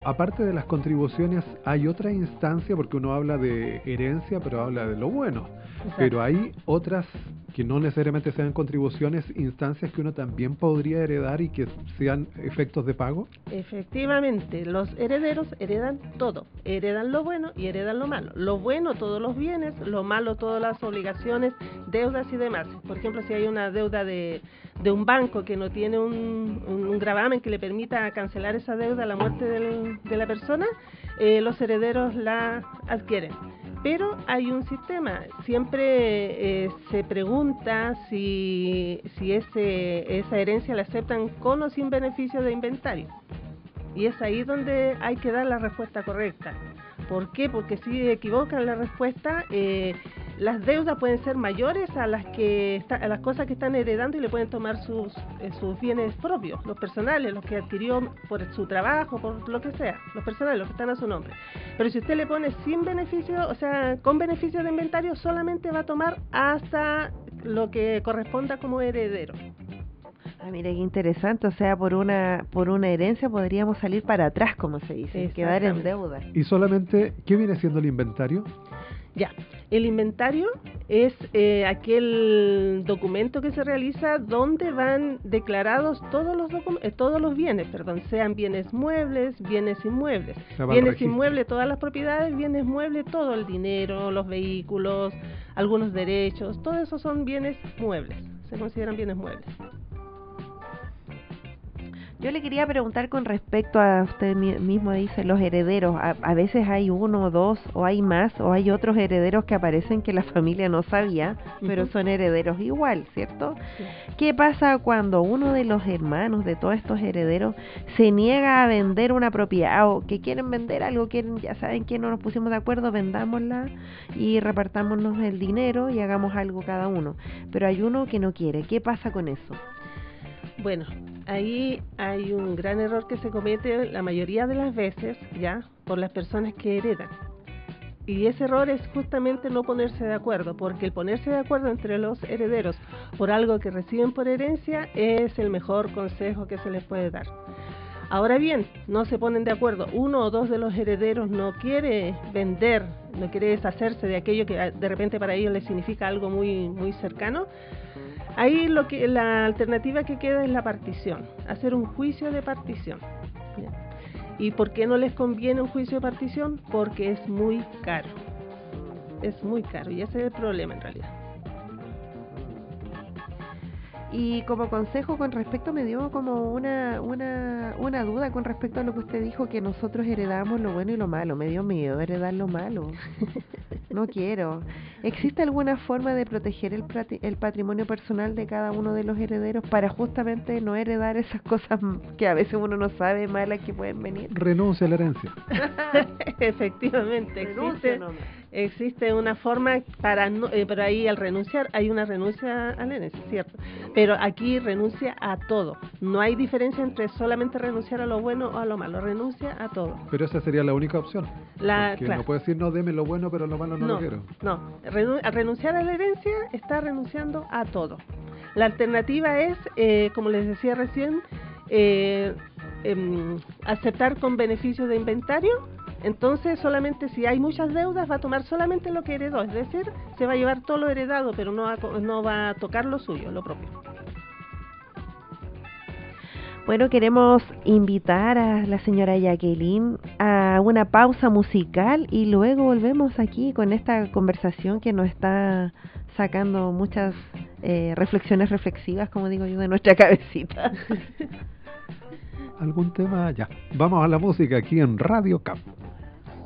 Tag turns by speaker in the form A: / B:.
A: aparte de las contribuciones, hay otra instancia, porque uno habla de herencia, pero habla de lo bueno.
B: Exacto.
A: Pero hay otras que no necesariamente sean contribuciones, instancias que uno también podría heredar y que sean efectos de pago.
B: Efectivamente, los herederos heredan todo, heredan lo bueno y heredan lo malo. Lo bueno, todos los bienes, lo malo, todas las obligaciones, deudas y demás. Por ejemplo, si hay una deuda de un banco que no tiene un gravamen que le permita cancelar esa deuda a la muerte de la persona, los herederos la adquieren. Pero hay un sistema, siempre se pregunta si esa herencia la aceptan con o sin beneficio de inventario. Y es ahí donde hay que dar la respuesta correcta. ¿Por qué? Porque si equivocan la respuesta, las deudas pueden ser mayores a las cosas que están heredando y le pueden tomar sus bienes propios, los personales, los que adquirió por su trabajo, por lo que sea, los personales, los que están a su nombre. Pero si usted le pone sin beneficio, o sea, con beneficio de inventario, solamente va a tomar hasta lo que corresponda como heredero.
C: Ah, mira qué interesante, o sea, por una herencia podríamos salir para atrás, como se dice, quedar en deuda.
A: Y solamente, ¿qué viene siendo el inventario?
B: Ya, el inventario es aquel documento que se realiza donde van declarados todos los bienes, sean bienes muebles, bienes inmuebles. Bienes inmuebles, todas las propiedades, bienes muebles, todo el dinero, los vehículos, algunos derechos, todo eso son bienes muebles, se consideran bienes muebles.
C: Yo le quería preguntar con respecto a, usted mismo dice, los herederos. A veces hay uno o dos, o hay más, o hay otros herederos que aparecen que la familia no sabía, pero son herederos igual, ¿cierto? Sí. ¿Qué pasa cuando uno de los hermanos de todos estos herederos se niega a vender una propiedad, o que quieren vender algo, ya saben que no nos pusimos de acuerdo, vendámosla y repartámonos el dinero y hagamos algo cada uno? Pero hay uno que no quiere. ¿Qué pasa con eso?
B: Bueno, ahí hay un gran error que se comete la mayoría de las veces, ya, por las personas que heredan. Y ese error es justamente no ponerse de acuerdo, porque el ponerse de acuerdo entre los herederos por algo que reciben por herencia es el mejor consejo que se les puede dar. Ahora bien, no se ponen de acuerdo, uno o dos de los herederos no quiere vender, no quiere deshacerse de aquello que de repente para ellos les significa algo muy, muy cercano. Ahí la alternativa que queda es la partición, hacer un juicio de partición. ¿Ya? ¿Y por qué no les conviene un juicio de partición? Porque es muy caro. Es muy caro y ese es el problema en realidad.
C: Y como consejo con respecto, me dio como una duda con respecto a lo que usted dijo, que nosotros heredamos lo bueno y lo malo. Me dio miedo heredar lo malo. No quiero. ¿Existe alguna forma de proteger el patrimonio personal de cada uno de los herederos para justamente no heredar esas cosas que a veces uno no sabe, malas, que pueden venir?
A: Renuncia a la herencia.
B: Efectivamente, existe una forma para no, pero ahí al renunciar hay una renuncia a la herencia, ¿cierto? Pero aquí renuncia a todo. No hay diferencia entre solamente renunciar a lo bueno o a lo malo. Renuncia a todo.
A: Pero esa sería la única opción. Porque
B: claro.
A: no puede decir, no, deme lo bueno, pero lo malo no lo quiero.
B: No, al renunciar a la herencia está renunciando a todo. La alternativa es, como les decía recién, aceptar con beneficio de inventario. Entonces solamente si hay muchas deudas va a tomar solamente lo que heredó, es decir, se va a llevar todo lo heredado, pero no va a tocar lo suyo, lo propio.
C: Bueno, queremos invitar a la señora Jacqueline a una pausa musical y luego volvemos aquí con esta conversación que nos está sacando muchas reflexiones reflexivas, como digo yo, de nuestra cabecita.
A: ¿Algún tema? Ya. Vamos a la música aquí en Radio CAP.